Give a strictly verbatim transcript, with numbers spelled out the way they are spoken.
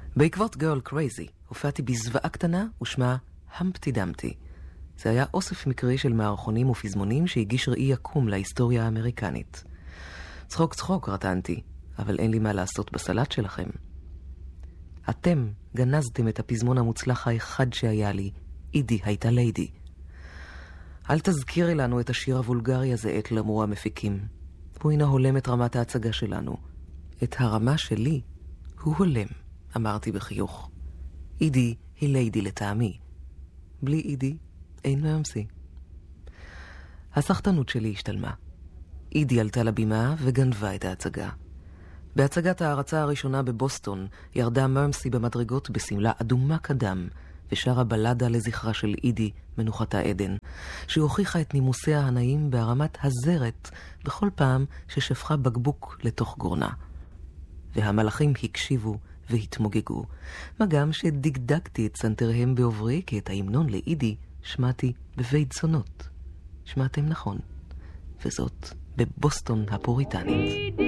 בעקבות גרל קרייזי הופעתי בזוועה קטנה ושמה המפטי דמפטי. זה היה אוסף מקרי של מערכונים ופזמונים שהגיש ראי יקום להיסטוריה האמריקנית. צחוק צחוק רטנתי, אבל אין לי מה לעשות בסלט שלכם. אתם גנזתם את הפזמון המוצלח האחד שהיה לי, אידי הייתה ליידי. אל תזכירי לנו את השיר הוולגרי הזה, עת למרו המפיקים. הוא אינה הולם את רמת ההצגה שלנו. את הרמה שלי הוא הולם, אמרתי בחיוך. אידי היא ליידי לטעמי. בלי אידי אין מרמסי. הסחטנות שלי השתלמה. אידי עלתה לבימה וגנבה את ההצגה. בהצגת ההרצה הראשונה בבוסטון ירדה מרמסי במדרגות בסמלה אדומה קדם ושרה בלדה לזכרה של אידי מנוחתה עדן, שהוכיחה את נימוסיה הנעים בהרמת הזרת בכל פעם ששפכה בקבוק לתוך גורנה. והמלאכים הקשיבו והתמוגגו, מה גם שדגדגתי את סנטריהם בעוברי, כי את ההמנון לאידי שמעתי בבית זונות. שמעתם נכון, וזאת בבוסטון הפוריטנית.